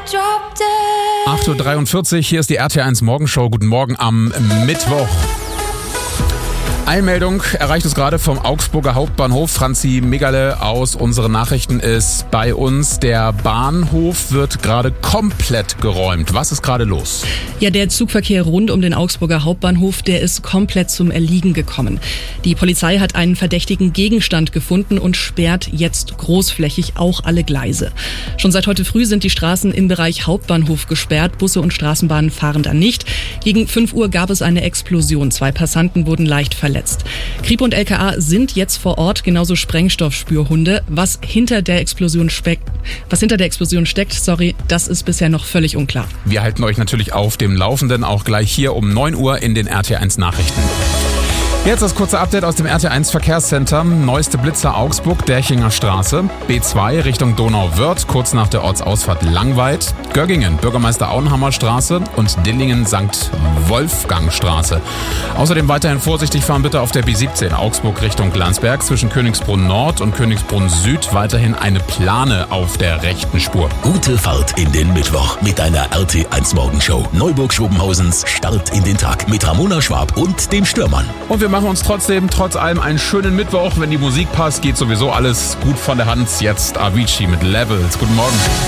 8:43 Uhr, hier ist die RT1 Morgenshow. Guten Morgen am Mittwoch. Einmeldung erreicht uns gerade vom Augsburger Hauptbahnhof. Franzi Megale aus unseren Nachrichten ist bei uns. Der Bahnhof wird gerade komplett geräumt. Was ist gerade los? Ja, der Zugverkehr rund um den Augsburger Hauptbahnhof, der ist komplett zum Erliegen gekommen. Die Polizei hat einen verdächtigen Gegenstand gefunden und sperrt jetzt großflächig auch alle Gleise. Schon seit heute früh sind die Straßen im Bereich Hauptbahnhof gesperrt. Busse und Straßenbahnen fahren da nicht. Gegen 5 Uhr gab es eine Explosion. 2 Passanten wurden leicht verletzt. Kripo und LKA sind jetzt vor Ort, genauso Sprengstoffspürhunde. Was hinter der Explosion steckt, das ist bisher noch völlig unklar. Wir halten euch natürlich auf dem Laufenden, auch gleich hier um 9 Uhr in den RT1 Nachrichten. Jetzt das kurze Update aus dem RT1 Verkehrscenter. Neueste Blitzer Augsburg, Derchinger Straße. B2 Richtung Donauwörth, kurz nach der Ortsausfahrt Langweid. Göggingen, Bürgermeister Auenhammer Straße und Dillingen St. Wolfgang Straße. Außerdem weiterhin vorsichtig fahren bitte auf der B17 Augsburg Richtung Landsberg. Zwischen Königsbrunn Nord und Königsbrunn Süd weiterhin eine Plane auf der rechten Spur. Gute Fahrt in den Mittwoch mit einer RT1 Morgenshow. Neuburg-Schobenhausens Start in den Tag mit Ramona Schwab und dem Stürmann. Und wir machen uns trotzdem trotz allem einen schönen Mittwoch. Wenn die Musik passt, geht sowieso alles gut von der Hand. Jetzt Avicii mit Levels. Guten Morgen.